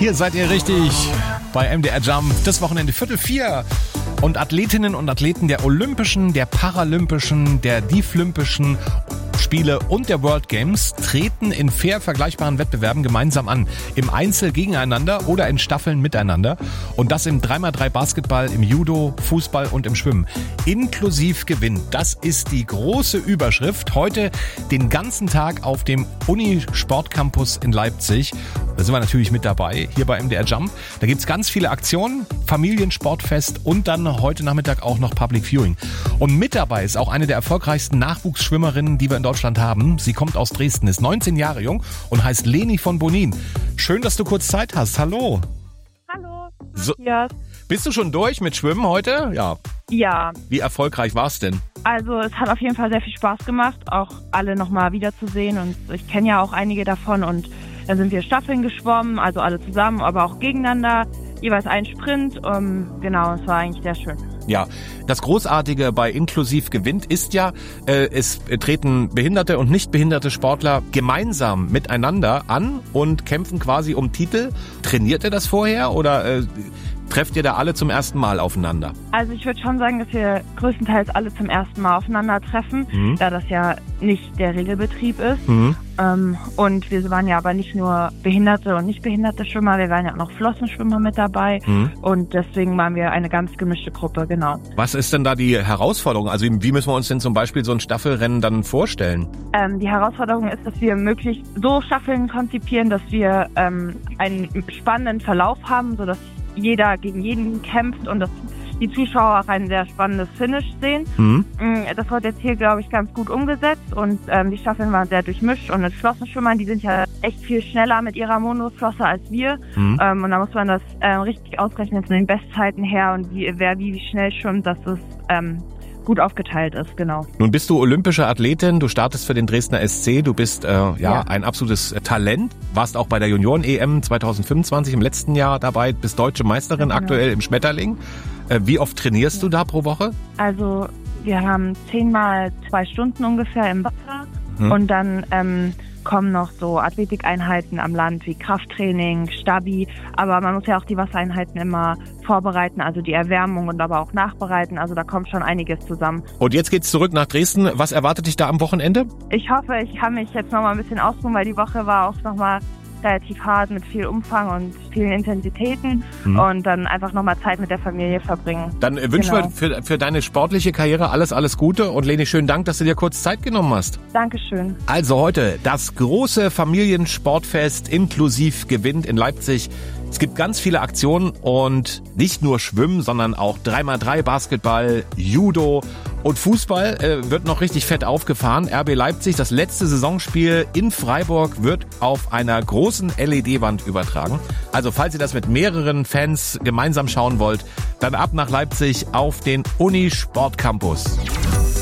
Hier seid ihr richtig bei MDR Jump. Das Wochenende 3:45. Und Athletinnen und Athleten der Olympischen, der Paralympischen, der Deaflympischen Spiele und der World Games treten in fair vergleichbaren Wettbewerben gemeinsam an. Im Einzel gegeneinander oder in Staffeln miteinander. Und das im 3x3 Basketball, im Judo, Fußball und im Schwimmen. Inklusiv Gewinn. Das ist die große Überschrift. Heute den ganzen Tag auf dem Uni-Sportcampus in Leipzig. Da sind wir natürlich mit dabei, hier bei MDR Jump. Da gibt's ganz viele Aktionen, Familiensportfest und dann heute Nachmittag auch noch Public Viewing. Und mit dabei ist auch eine der erfolgreichsten Nachwuchsschwimmerinnen, die wir in Deutschland haben. Sie kommt aus Dresden, ist 19 Jahre jung und heißt Leni von Bonin. Schön, dass du kurz Zeit hast. Hallo. Hallo. So, Ja. bist du schon durch mit Schwimmen heute? Ja. Ja, Wie erfolgreich war's denn? also es hat auf jeden Fall sehr viel Spaß gemacht, auch alle nochmal wiederzusehen und ich kenne ja auch einige davon und dann sind wir Staffeln geschwommen, also alle zusammen, aber auch gegeneinander, jeweils ein Sprint, genau, es war eigentlich sehr schön. Ja, das Großartige bei Inklusiv gewinnt ist ja, es treten behinderte und nicht behinderte Sportler gemeinsam miteinander an und kämpfen quasi um Titel. Trainiert ihr das vorher oder trefft ihr da alle zum ersten Mal aufeinander? Also ich würde schon sagen, dass wir größtenteils alle zum ersten Mal aufeinandertreffen, da das ja nicht der Regelbetrieb ist. Und wir waren ja aber nicht nur behinderte und nicht behinderte Schwimmer, wir waren ja auch noch Flossenschwimmer mit dabei und deswegen waren wir eine ganz gemischte Gruppe, genau. Was ist denn da die Herausforderung? Also wie müssen wir uns denn zum Beispiel so ein Staffelrennen dann vorstellen? Die Herausforderung ist, dass wir möglichst so Staffeln konzipieren, dass wir einen spannenden Verlauf haben, sodass jeder gegen jeden kämpft und dass die Zuschauer auch ein sehr spannendes Finish sehen. Das wird jetzt hier, glaube ich, ganz gut umgesetzt und die Staffeln waren sehr durchmischt und mit Flossenschwimmern, die sind ja echt viel schneller mit ihrer Monoflosse als wir und da muss man das richtig ausrechnen von den Bestzeiten her und wer wie schnell schwimmt, dass es gut aufgeteilt ist, genau. Nun bist du olympische Athletin, du startest für den Dresdner SC, du bist ein absolutes Talent, warst auch bei der Junioren-EM 2025 im letzten Jahr dabei, bist deutsche Meisterin aktuell im Schmetterling. Wie oft trainierst du da pro Woche? Also wir haben 10 mal 2 Stunden ungefähr im Wasser und dann kommen noch so Athletikeinheiten am Land wie Krafttraining, Stabi, aber man muss ja auch die Wassereinheiten immer vorbereiten, also die Erwärmung und aber auch nachbereiten, also da kommt schon einiges zusammen. Und jetzt geht's zurück nach Dresden. Was erwartet dich da am Wochenende? Ich hoffe, ich kann mich jetzt nochmal ein bisschen ausruhen, weil die Woche war auch nochmal relativ hart mit viel Umfang und vielen Intensitäten und dann einfach nochmal Zeit mit der Familie verbringen. Dann wünschen wir für deine sportliche Karriere alles Gute und Leni, schönen Dank, dass du dir kurz Zeit genommen hast. Dankeschön. Also heute das große Familiensportfest inklusiv gewinnt in Leipzig. Es gibt ganz viele Aktionen und nicht nur Schwimmen, sondern auch 3x3 Basketball, Judo und Fußball wird noch richtig fett aufgefahren. RB Leipzig, das letzte Saisonspiel in Freiburg, wird auf einer großen LED-Wand übertragen. Also falls ihr das mit mehreren Fans gemeinsam schauen wollt, dann ab nach Leipzig auf den Uni-Sportcampus.